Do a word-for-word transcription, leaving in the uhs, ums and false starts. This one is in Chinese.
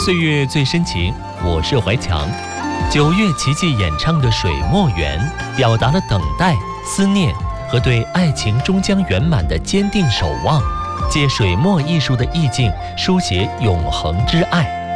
岁月最深情，我是怀强。九月奇迹演唱的《水墨缘》，表达了等待、思念和对爱情终将圆满的坚定守望，借水墨艺术的意境，书写永恒之爱。